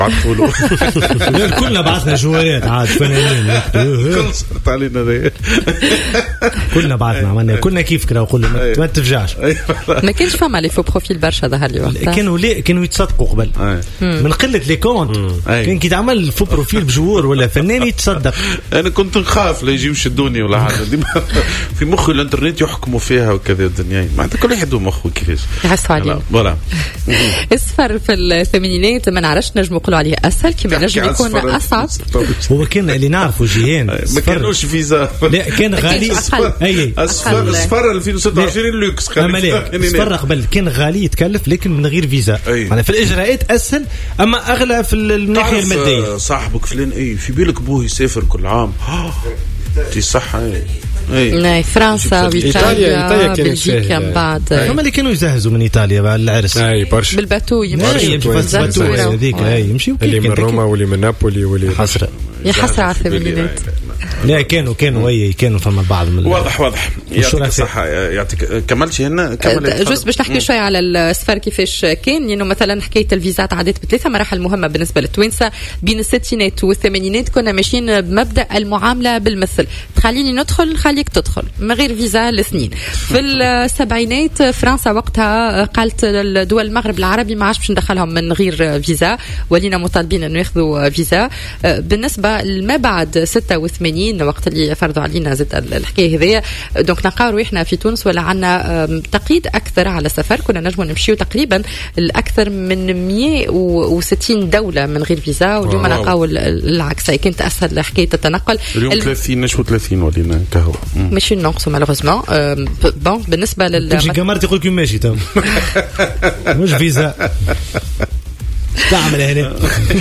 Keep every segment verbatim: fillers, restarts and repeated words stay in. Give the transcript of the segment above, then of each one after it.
بعثوا له. كلنا بعثنا جوارات عاد فنانين كل صرت علينا ذي. كلنا بعثنا عملنا كلنا كيف كده وكل ما تفجعش. ما كانش فما لي فو بروفيل برشا ظهر لي وقت كانوا لي كانوا يتصدقوا قبل من قله لي كونت كان كي تعمل فو بروفيل بجوار ولا فنان يتصدق. انا كنت نخاف لا يجيو يشدوني ولا حاجه ديما في مخي الانترنت يحكموا فيها وكذا الدنيا ما عندك كل واحد مخه كيفاش يحسوا عليه فوالا. السفر في الثمانينات ما نعرفش نجم نقولوا عليه اسهل كما نجم يكون اصعب. هو كان اللي نعرفه جيهان ما كانوش فيزا لا كان غالي. اي السفر السفر ألفين وستة وعشرين لوكس السفر قبل كان غالي يتكلف لكن من غير فيزا يعني في الاجراءات اسهل اما اغلى في الناحيه الماديه. صاحبك فلان اي في بالك بوه يسافر كل عام تي صح اي اي فرنسا وايطاليا بلجيكا من بعد هم اللي كانوا يجهزوا من ايطاليا بعد العرس اي برشا بالباتو يمشي بالباتو هذيك اي يمشيو اللي من روما واللي من نابولي واللي حسره يا حسره على الثمانينات. لا كانوا كانوا اي كانوا فما بعض من واضح واضح يعطيك الصحة يعطيك. كملتي هنا كمل جوست باش نحكي شوي على السفر كيفاش كان لأنه مثلا حكاية الفيزات عادت بثلاثة مراحل مهمة بالنسبة للتوانسة. بين الستينات والثمانينات كنا ماشيين بمبدأ المعاملة بالمثل تخليني ندخل خليك تدخل من غير فيزا لسنين. في السبعينات فرنسا وقتها قالت الدول المغرب العربي ما عادش باش ندخلهم من غير فيزا ولينا مطالبين انه ياخذوا فيزا. بالنسبة ما بعد ستة وثمانين وقت اللي فرضوا علينا زاد الحكايه هذيا دونك نلقاو احنا في تونس ولا عندنا تقييد اكثر على السفر. كنا نجموا نمشيو تقريبا الاكثر من مئة وستين دوله من غير فيزا واليوم نلقاو العكس. كانت اسهل حكايه التنقل اليوم ثلاثين نشوف ثلاثين ولينا كهو ماشي نقصوا مالوغوزمون بون بالنسبه لل تمشي كاميرا يقول لك ماشي تو مش فيزا تعمل هنا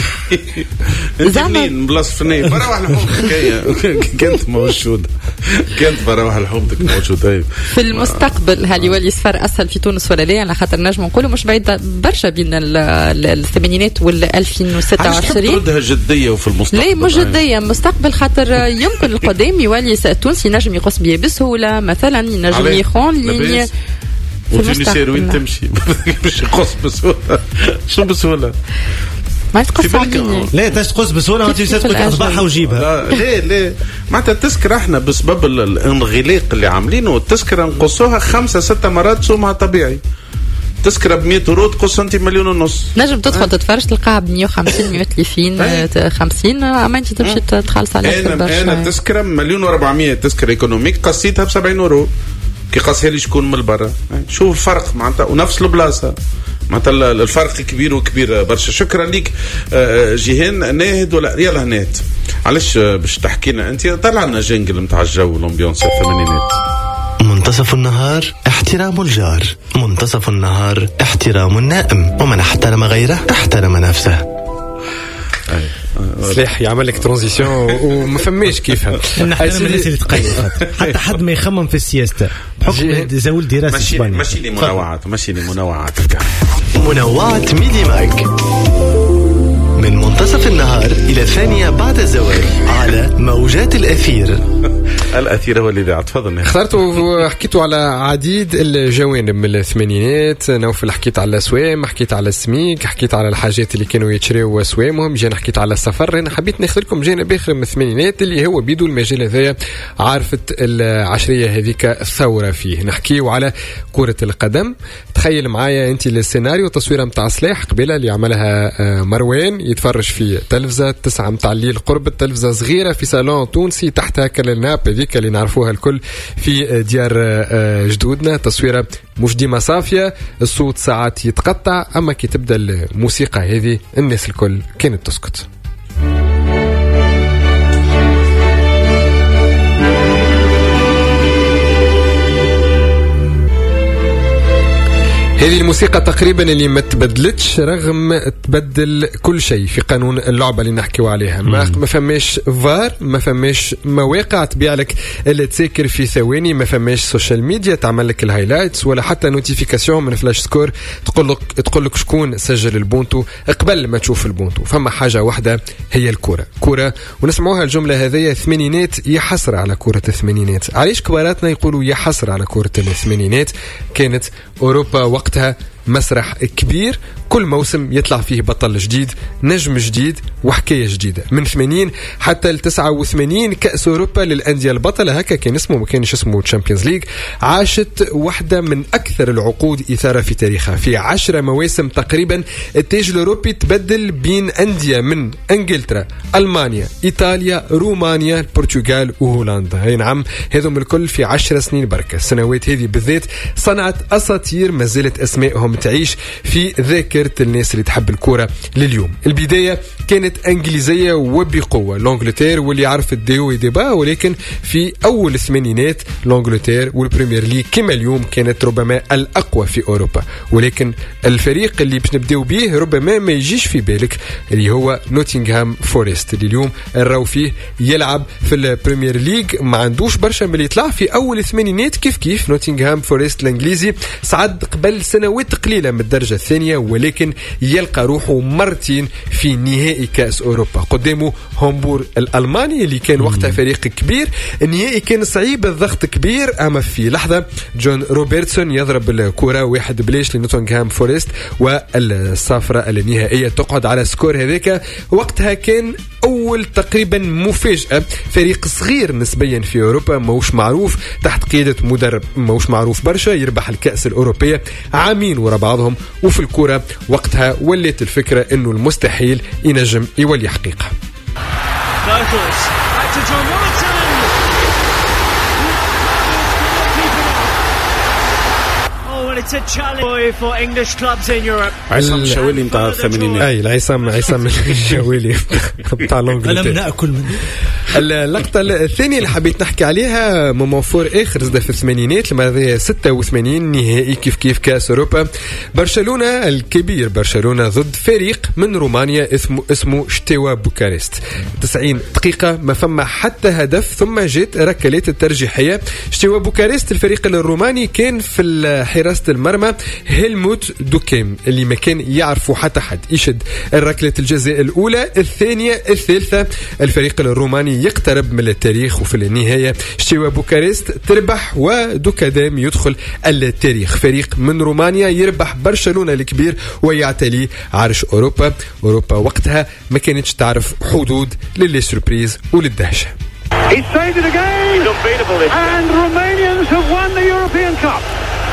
زمان بلاص فني بروح الحومتك كانت موجودة كانت بروح الحومتك موجودة. في المستقبل هل يولي السفر أسهل في تونس ولا لا؟ على خاطر نجم نقولوا مش بعيد برشا بين الثمانينات وال ألفين وستة وعشرين. تردها جدية وفي المستقبل لا مش جدية مستقبل خاطر يمكن القدام يولي التونسي نجم يقص بيه بسهولة مثلا ينجم يخون لين وتونسي وين تمشي مش يقص بسهولة شو بسهولة ما تقص لا تقص بسهولة ما تنسى تقول أصبحها وجيبها لا لا معناتها التذكرة احنا بسبب الانغلاق اللي عاملينه التذكرة نقصوها خمسة ستة مرات سومها طبيعي. تذكرة بمية يورو تقص انت مليون ونص نجم تدخل تتفرج تلقاها بمية وخمسين مية وثلاثين خمسين اما انت تمشي تخلص عليها برشا. انا تذكرة مليون وربعمية تذكرة ايكونوميك قصيتها بسبعين يورو كي قاسها لي شكون من البرا. شوف الفرق معناتها ونفس البلاصه معناتها الفرق كبير وكبير برشا. شكرا لك جيهان. ناهد ولا يلا ناهد علاش باش تحكينا انت طلع لنا جنجل نتاع الجو والامبيونس الثمانينات. منتصف النهار احترام الجار، منتصف النهار احترام النائم، ومن احترم غيره احترم نفسه. سلاح يعمل لك ترانزيشن وما فماش كيفها. نحترم الناس اللي تقيم حتى حد ما يخمم في السياسة بحكم زول دراسة إسبانيا. ماشي لي منوعات ماشي لي منوعات منوعات ميدي ماك من منتصف النهار إلى الثانية بعد الزواج على موجات الأثير. الأثير هو اللي تفضل. اخترتوا حكيتوا على عديد الجوانب من الثمانينات. نوفل حكيت على الأسوام حكيت على السميك حكيت على الحاجات اللي كانوا يتشريوا أسوامهم. جينا حكيت على السفر. أنا حبيت ناخذ لكم جانب آخر من الثمانينات اللي هو بيدو المجال هذايا عارفة العشرية هذيك الثورة فيه. نحكيوا على كرة القدم. تخيل معايا أنت السيناريو تصويرة متاع سلاح قبيلة اللي عملها مروان يتفرج في تلفزة تسعة متاع الليل قرب التلفزة صغيرة في صالون تونسي تحتها كالناب هذيك اللي نعرفوها الكل في ديار جدودنا. تصويرة مش ديما صافية الصوت ساعات يتقطع أما كي تبدأ الموسيقى هذه الناس الكل كانت تسكت. هذه الموسيقى تقريبا اللي ما تبدلتش رغم تبدل كل شيء في قانون اللعبة اللي نحكيو عليها. ما, ما فماش فار ما فماش مواقع تبيع لك اللي تسكر في ثواني ما فماش سوشيال ميديا تعمل لك الهايلايتس ولا حتى نوتيفيكاسيون من فلاش سكور تقول لك تقول لك شكون سجل البونتو قبل ما تشوف البونتو. فما حاجة واحدة هي الكرة كرة ونسمعوها الجملة هذه الثمانينات يا حسرة على كرة الثمانينات. علاش كباراتنا يقولوا يا حسرة على كرة الثمانينات؟ كانت أوروبا وقتها مسرح كبير كل موسم يطلع فيه بطل جديد، نجم جديد وحكاية جديدة. من ثمانين حتى تسعة وثمانين كأس أوروبا للأندية البطلة، هكا كان اسمه، ما كانش اسمه تشامبيونز ليج. عاشت واحدة من أكثر العقود إثارة في تاريخها. في عشرة مواسم تقريبا التاج الأوروبي تبدل بين أندية من إنجلترا، ألمانيا، إيطاليا، رومانيا، البرتغال وهولندا. أي نعم، هذم الكل في عشر سنين بركة. السنوات هذه بالذات صنعت أساطير ما زالت أسمائهم تعيش في ذاكرة الناس اللي تحب الكرة لليوم. البداية كانت انجليزيه وبقوه، لانجلتير واللي عرف الديو ديبا، ولكن في اول الثمانينات لانجلتير والبريمير ليج كما اليوم كانت ربما الاقوى في اوروبا. ولكن الفريق اللي باش نبداو به ربما ما يجيش في بالك، اللي هو نوتنغهام فورست، اللي اليوم نراو فيه يلعب في البريمير ليج، ما عندوش برشا من اللي يطلع في اول الثمانينات. كيف كيف نوتنغهام فورست الانجليزي صعد قبل سنوات قليله من الدرجه الثانيه، ولكن يلقى روحه مرتين في نهائي كأس أوروبا قدامه هامبور الألماني اللي كان وقتها فريق كبير. النهائي كان صعيب، الضغط كبير، أما في لحظة جون روبرتسون يضرب الكرة واحد بلاش لنوتنغهام فورست، والصافرة النهائية تقعد على سكور هذاك. وقتها كان أول تقريبا مفاجأة، فريق صغير نسبيا في أوروبا، موش معروف تحت قيادة مدرب موش معروف برشا، يربح الكأس الأوروبية عامين ورا بعضهم. وفي الكرة وقتها ولت الفكرة إنه المستحيل ينجم يولي حقيقة. عصام الشوالي متاع الثمانينات. اي العصام عصام الشوالي متاع لونجلتير. لم ناكل منه. اللقطه الثانيه اللي حبيت نحكي عليها مومون فور اخر زاد في الثمانينات، لما ستة وثمانين نهائي كيف كيف كاس اوروبا، برشلونه الكبير برشلونه ضد فريق من رومانيا اسمه اسمه شتيوا بوكارست. تسعين دقيقه ما فما حتى هدف، ثم جت ركلات الترجيحيه. شتيوا بوكارست الفريق الروماني كان في حراسه المرمى هيلموت دوكيم اللي ما كان يعرفوا حتى حد، يشد الركلة الجزاء الأولى، الثانية، الثالثة. الفريق الروماني يقترب من التاريخ، وفي النهاية شتيوا بوكارست تربح ودوكادام يدخل التاريخ. فريق من رومانيا يربح برشلونة الكبير ويعتلي عرش أوروبا. أوروبا وقتها ما كانتش تعرف حدود للي سوربريز وللدهشة. He's saved it again, and Romanians have won the European Cup.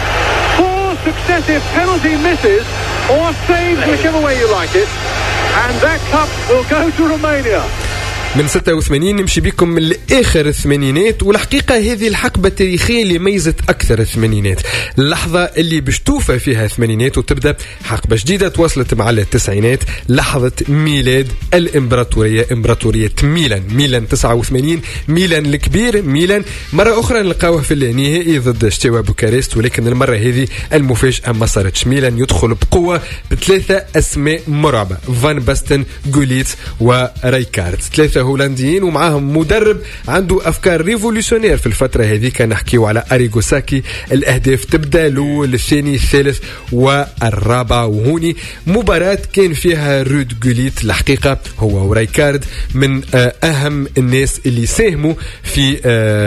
Four successive penalty misses or saves, whichever way you like it, and that cup will go to Romania. من ستة وثمانين نمشي بكم من آخر الثمانينات، والحقيقة هذه الحقبة التاريخية اللي ميزت أكثر الثمانينات، اللحظة اللي باش توفى فيها الثمانينات وتبدأ حقبة جديدة تواصلت مع التسعينات، لحظة ميلاد الإمبراطورية، إمبراطورية ميلان. ميلان تسعة وثمانين، ميلان الكبير، ميلان مرة أخرى نلقاوه في النهائي ضد شتيوا بوكارست، ولكن المرة هذه المفاجأة ما صارتش. ميلان يدخل بقوة بثلاثة أسماء مرعبة، فان باستن، جوليت ورايكارد، ثلاثة هولنديين ومعاهم مدرب عنده أفكار ريفولوشنير في الفترة هذه. كان نحكيو على أريغو ساكي. الأهداف تبدأ الأول، الثاني، الثالث والرابع، وهوني مباراة كان فيها رود جوليت الحقيقة هو ورايكارد من أهم الناس اللي ساهموا في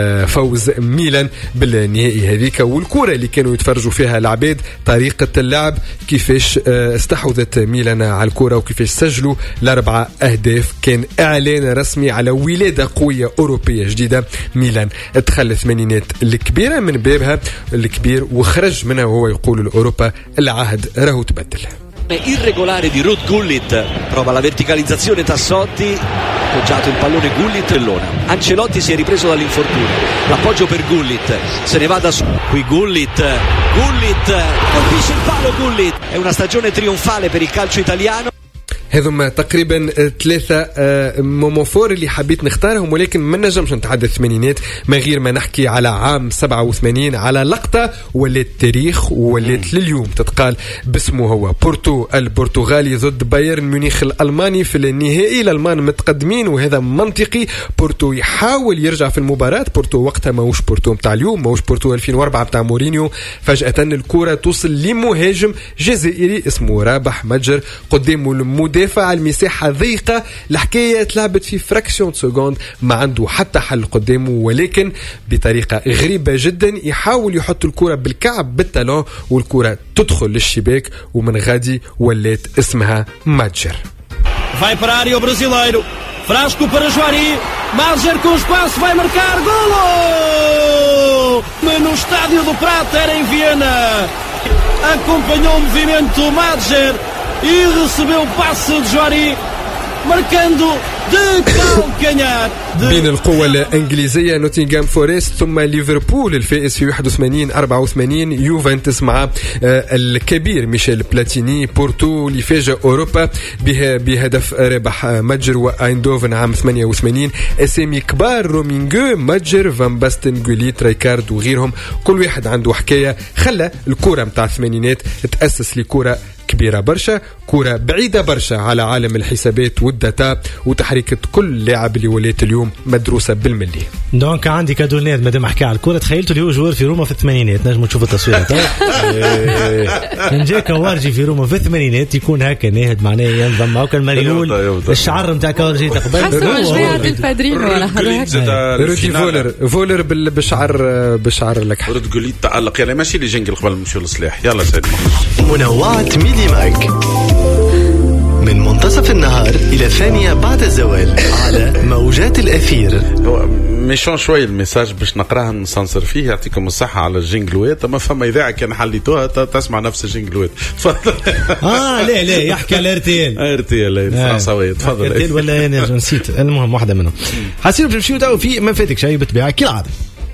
فوز ميلان بالنهائي هذيك. والكرة اللي كانوا يتفرجوا فيها العباد، طريقة اللعب، كيفاش استحوذت ميلان على الكرة وكيفاش سجلوا الأربعة أهداف. كان إعلان رسمي على ولادة قوية أوروبية جديدة. ميلان ادخل الثمانينات الكبيرة من بابها الكبير وخرج منها وهو يقول الأوروبا العهد راهو تبدل. irregolare di Ruud Gullit, prova la verticalizzazione Tassotti, appoggiato il pallone Gullit e Lona. Ancelotti si è ripreso dall'infortunio, l'appoggio per Gullit, se ne va da su, qui Gullit, Gullit colpisce il palo. Gullit, è una stagione trionfale per il calcio italiano. هذم تقريبا ثلاثة موموفور اللي حبيت نختارهم، ولكن ما نجمش نتعدى الثمانينات ما غير ما نحكي على عام سبعة وثمانين، على لقطة ولات تاريخ وولات لليوم تتقال باسمه هو. بورتو البرتغالي ضد بايرن ميونخ الألماني في النهائي. الألمان متقدمين وهذا منطقي، بورتو يحاول يرجع في المباراة. بورتو وقتها ماهوش بورتو متاع اليوم، ماهوش بورتو ألفين وأربعة متاع مورينيو. فجأة الكرة توصل لمهاجم جزائري اسمه رابح متجر قدامه المدافع يدافع على المساحة ضيقة. الحكاية تلعبت في فراكسيون سكوند، ما عنده حتى حل قدامه، ولكن بطريقة غريبة جدا يحاول يحط الكرة بالكعب بالتالون والكرة تدخل للشباك، ومن غادي ولات اسمها ماتجر. Vai para a área o brasileiro. Frasco para Juari. Mátger com espaço, vai marcar. Golo! No Estádio do Prata, era em Viena. Acompanhou o movimento Mátger e recebeu o passe de Juari, marcando de calcanhar. بين القوة الإنجليزية نوتنغهام فورست ثم ليفربول الفائز في واحد وثمانين أربعة وثمانين، يوفنتوس مع الكبير ميشيل بلاتيني، بورتو اللي فاجأ أوروبا بهدف ربح ماتجر، وأيندوفن عام ثمانية وثمانين أسامي كبار رومينغو ماتجر فان باستن جوليت رايكارد وغيرهم، كل واحد عنده حكاية خلى الكرة متاع الثمانينات تأسس لكرة كبيرة برشا، كرة بعيدة برشا على عالم الحسابات والداتا وتحريكة كل لاعب اللي ولات اليوم مدروسة بالملي. دونك عندي كادونات مادام حكى على الكرة، تخيلت اللي هو جوار في روما في الثمانينات، نجموا تشوفوا التصويرات. من جا كوارجي في روما في الثمانينات يكون هكا ناهد معناه ينضم هكا المريول الشعر نتاع كوارجي تقبل حسوا جماعة البادرين ولا حاجة. رودي فولر فولر بالشعر بالشعر لك رود جوليت تألق يعني ماشي اللي جنقل قبل نمشيو للصلاح. يلا سيدي منوعات ميدي مايك من منتصف النهار إلى الثانية بعد الزوال على موجات الأثير. ميشون شوي الميساج باش نقراها نسانسر فيه، يعطيكم الصحة على الجينجلوات، ما فما إذاعة كان حليتوها تسمع نفس الجينجلوات. تفضل. آه لا لا يحكي على ارتيل. ارتيل الفرنساوية. تفضل. ارتيل ولا أنا نسيت، المهم واحدة منهم. حاسين باش نمشيو تاو في ما فاتك شيء بتبيع كالعادة.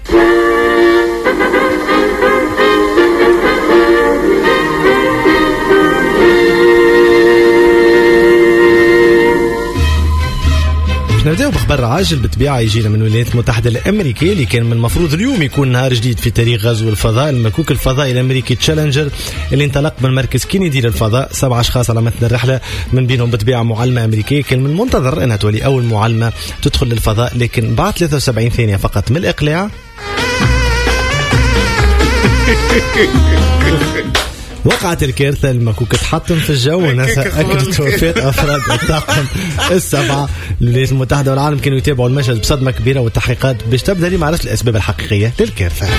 نبداو بخبر عاجل بالطبيعه يجينا من الولايات المتحده الامريكيه، اللي كان من المفروض اليوم يكون نهار جديد في تاريخ غزو الفضاء. المكوك الفضائي الامريكي تشالنجر اللي انطلق من مركز كينيدي للفضاء، سبع اشخاص على متن الرحله، من بينهم بالطبيعه معلمه امريكيه كان من المنتظر انها تولي اول معلمه تدخل للفضاء، لكن بعد ثلاثة وسبعين ثانيه فقط من الاقلاع وقعت الكارثة. المكوك تحطم في الجو وناس أكدت وفاة أفراد الطاقم السبعة. الولايات المتحدة والعالم كانوا يتابعوا المشهد بصدمة كبيرة، والتحقيقات باش تبدأ لمعرفة الأسباب الحقيقية للكارثة.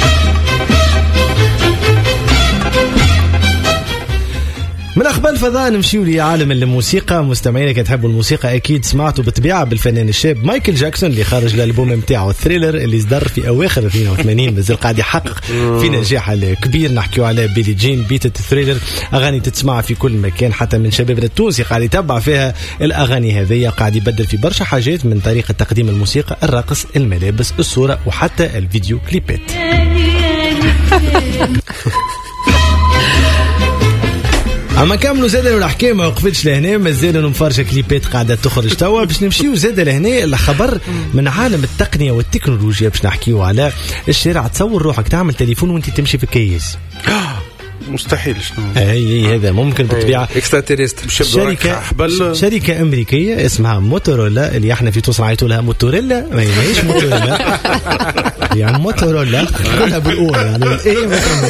من أخبار الفضاء نمشيو لعالم الموسيقى. مستمعينا كي تحبوا الموسيقى أكيد سمعتوا بالطبيعة بالفنان الشاب مايكل جاكسون اللي خارج الألبوم متاعه الثريلر اللي صدر في أواخر اثنين وثمانين، مازال قاعد يحقق في نجاح كبير. نحكيو على بيلي جين بيتة الثريلر، أغاني تتسمع في كل مكان، حتى من شبابنا التونسي قاعد يتبع فيها الأغاني هذه، قاعد يبدل في برشا حاجات من طريقة تقديم الموسيقى، الرقص، الملابس، الصورة، وحتى الفيديو كليبات. اما كاملوا زاده الحكايه ما وقفتش لهنا، مازال مفرشه كليبات قاعده تخرج توا. باش نمشيو زاده لهنا الخبر من عالم التقنيه والتكنولوجيا، باش نحكيو على الشارع. تصور روحك تعمل تليفون وانت تمشي في الكيس، مستحيل. شنو اي هذا ممكن بالطبيعه. اكستراتيريست. شركه شركه امريكيه اسمها موتورولا، اللي احنا في تونس نعيطوا لها موتوريلا، ما هيش موتورولا يعني موتورولا كلها بالاولى يعني الايه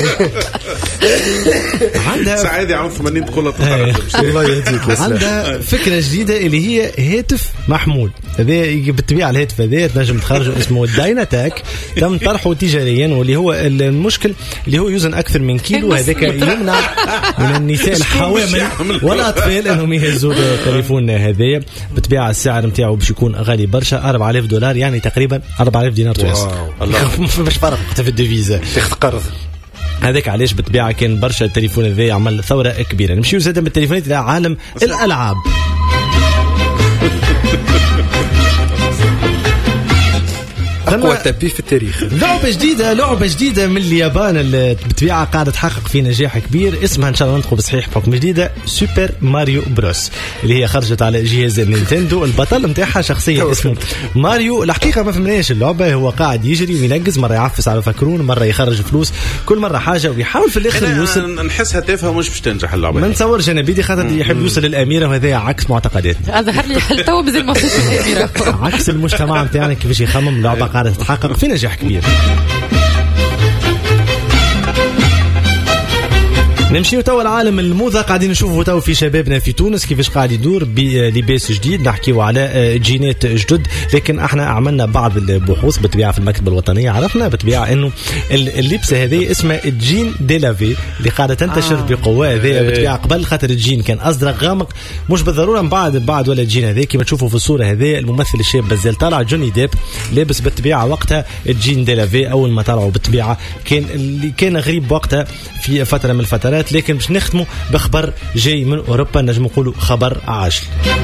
عندها سعادي عام ثمانين تقول الله يهديك. عندها فكره جديده اللي هي هاتف محمول. هذا بالطبيعه الهاتف هذا تنجم تخرجه اسمه الدايناتاك، تم طرحه تجاريا، واللي هو المشكل اللي هو يوزن اكثر من كيلو. هذاك يمنع من النساء الحوامل والاطفال انهم يهزوا التليفون هذايا. بالطبيعه السعر نتاعو باش يكون غالي برشا، أربعة آلاف دولار يعني تقريبا أربعة آلاف دينار تونسي. مش فرق في الديفيزا تاخذ قرض. هذاك علاش بالطبيعه كان برشا التليفون هذا يعمل ثوره كبيره. نمشيو زاده من التليفونات الى عالم الالعاب. أقوى تابي في التاريخ. لعبة جديدة لعبة جديدة من اليابان اللي بالطبيعة قاعدة تحقق في نجاح كبير، اسمها إن شاء الله نطقوا بصحيح بحكم جديدة سوبر ماريو بروس، اللي هي خرجت على جهاز نينتندو. البطل متاعها شخصية اسمه ماريو. الحقيقة ما فهمناش اللعبة، هو قاعد يجري وينقز، مرة يعفس على فكرون، مرة يخرج فلوس، كل مرة حاجة، ويحاول في الآخر يوصل. نحسها تافهة مش باش تنجح اللعبة. ما نتصورش أنا بيدي خاطر يحب يوصل للأميرة، وهذا عكس معتقداتنا. ظهر لي تو بزي ما وصلش للأميرة. عكس المجتمع متاعنا كيفاش يخمم. لعبة قاعدة تتحقق في نجاح كبير. نمشيو تو العالم الموضة، قاعدين نشوفوا تو في شبابنا في تونس كيفاش قاعد يدور بلباس جديد، نحكيو على جينات جدد. لكن احنا عملنا بعض البحوث بالطبيعه في المكتبه الوطنيه، عرفنا بالطبيعه انه اللبس هذه اسمه الجين ديلافي اللي قاعده تنتشر آه. بقوه. هذه بالطبيعه قبل خاطر الجين كان ازرق غامق، مش بالضروره من بعد بعد ولا الجين هذا كما تشوفوا في الصوره. هذه الممثل الشاب بزال طالع جوني ديب لابس بالطبيعه وقتها الجين ديلافي. اول ما طلعوا بالطبيعه كان اللي كان غريب وقتها في فتره من الفترات. لكن باش نختموا بخبر جاي من اوروبا، نجم نقولوا خبر عاجل.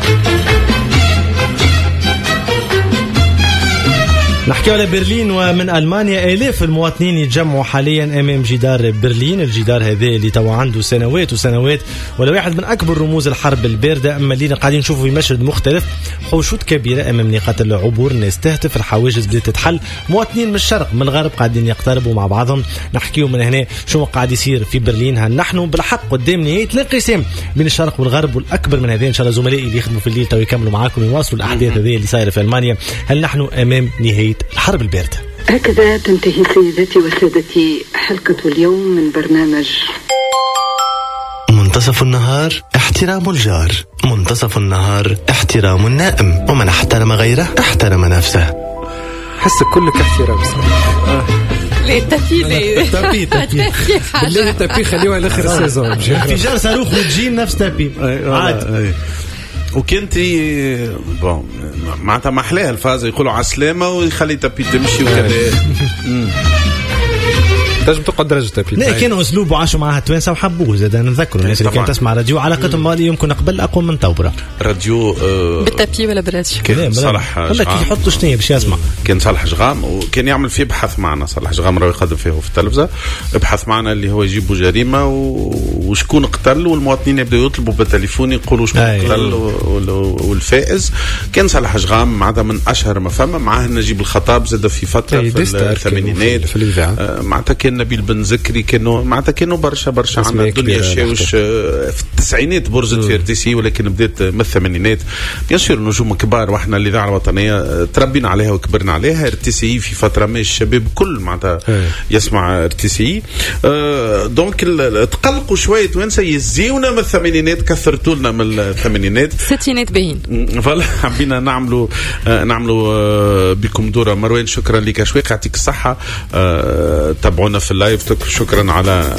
نحكي على برلين ومن ألمانيا. آلاف المواطنين يتجمعوا حاليا أمام جدار برلين. الجدار هذا اللي توا عنده سنوات وسنوات، ولا واحد من أكبر رموز الحرب الباردة. أما اللي قاعدين نشوفوا في مشهد مختلف، حوشات كبيرة أمام نقاط العبور، الناس تهتف، الحواجز بدأت تتحل، مواطنين من الشرق من الغرب قاعدين يقتربوا مع بعضهم. نحكيو من هنا شو قاعد يصير في برلين. هل نحن بالحق قدام نهاية الانقسام بين الشرق والغرب؟ والأكبر من هذين إن شاء الله زملائي اللي يخدموا في الليل تو يكملوا معاكم يواصلوا الأحداث هذه اللي صايرة في ألمانيا. هل نحن أمام نهاية الحرب الباردة؟ هكذا تنتهي سيداتي وسادتي حلقة اليوم من برنامج منتصف النهار احترام الجار، منتصف النهار احترام النائم، ومن احترم غيره احترم نفسه. حس كلك احترام صراحة. ليه التفي ليه تابي تابي بالله التابي خليوها لاخر السيزون. انفجار صاروخ وتجين نفس تابي عاد. وكنتي بون معناتها محلاها الفازة يقولوا عسلامة ويخلي تابي تمشي وكذا. تنجم تقعد درجة تابي. لا كانوا اسلوب وعاشوا معها التوانسه وحبوه زاد. نذكروا الناس اللي كانت تسمع راديو علاقتهم مالي يمكن قبل اقوى من توبره راديو آه بالتابي ولا براديو. كان صالح ولا كي يحطوا شنو باش يسمع. كان صالح جغام وكان يعمل فيه بحث معنا. صالح جغام راه يقدم فيه في التلفزه ابحث معنا اللي هو يجيبوا جريمه وشكون قتل، والمواطنين يبداوا يطلبوا بالتليفون يقولوا شكون قتل والفائز. كان صالح جغام معناتها من اشهر ما فما. معاه نجيب الخطاب زاد في فتره في الثمانينات معناتها كان نبيل بن زكري، كانوا معناتها كانوا برشا برشا عندنا الدنيا الشاوش في التسعينات برزت في ار تي سي، ولكن بدات من الثمانينات بيان سور نجوم كبار. واحنا الاذاعه الوطنيه تربينا عليها وكبرنا عليها. ار تي سي في فتره ما الشباب كل معناتها يسمع ار تي سي. أه دونك تقلقوا شويه توانسه يزيونا من الثمانينات، كثرتوا لنا من الثمانينات الستينات باين. فوالا حبينا نعملوا آه نعملوا آه بكم دوره. مروان شكرا لك يا شويق، يعطيك الصحه. آه تابعونا في اللايف. شكرا على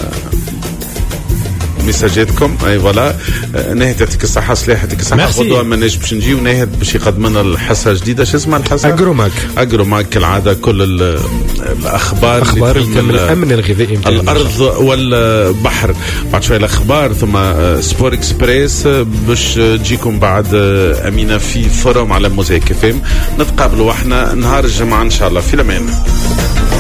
مساجاتكم. اي فوالا نهت يعطيك الصحه. سلاح يعطيك الصحه. غدوه ما نجم باش نجيو نهت باش يقدم لنا الحصه جديده. شو اسمها الحصه؟ اجروماك. اجروماك كالعاده كل الاخبار اخبار الامن الغذائي الارض والبحر. بعد شويه الاخبار ثم سبور اكسبريس باش تجيكم بعد امينه في فورم على موزايك اف ام. نتقابلوا احنا نهار الجمعه ان شاء الله. في الامان.